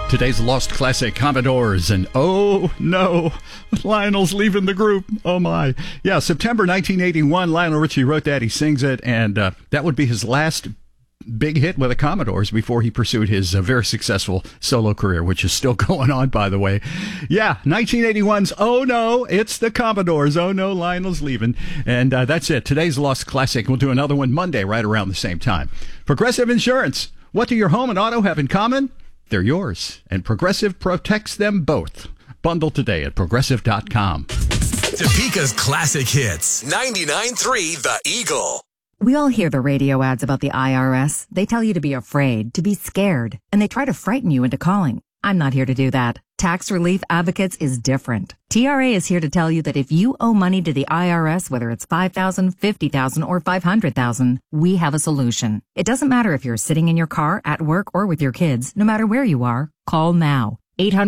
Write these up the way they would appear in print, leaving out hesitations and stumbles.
Today's Lost Classic, Commodores, and oh no, Lionel's leaving the group. Oh my. Yeah, September 1981, Lionel Richie wrote that. He sings it, and that would be his last big hit with the Commodores before he pursued his very successful solo career, which is still going on, by the way. Yeah, 1981's Oh No, it's the Commodores. Oh no, Lionel's leaving. And that's it. Today's Lost Classic. We'll do another one Monday right around the same time. Progressive Insurance. What do your home and auto have in common? They're yours, and Progressive protects them both. Bundle today at Progressive.com. Topeka's classic hits. 99.3 The Eagle. We all hear the radio ads about the IRS. They tell you to be afraid, to be scared, and they try to frighten you into calling. I'm not here to do that. Tax Relief Advocates is different. TRA is here to tell you that if you owe money to the IRS, whether it's $5,000, $50,000, or $500,000, we have a solution. It doesn't matter if you're sitting in your car, at work, or with your kids. No matter where you are, call now.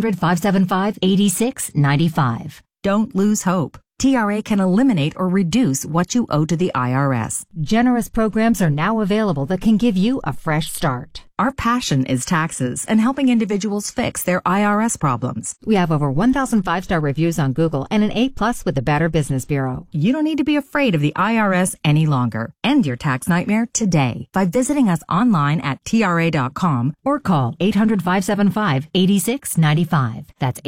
800-575-8695. Don't lose hope. TRA can eliminate or reduce what you owe to the IRS. Generous programs are now available that can give you a fresh start. Our passion is taxes and helping individuals fix their IRS problems. We have over 1,000 5-star reviews on Google and an A+ with the Better Business Bureau. You don't need to be afraid of the IRS any longer. End your tax nightmare today by visiting us online at TRA.com or call 800-575-8695. That's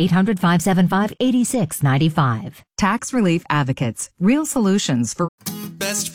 800-575-8695. Tax Relief Advocates. Real solutions for Best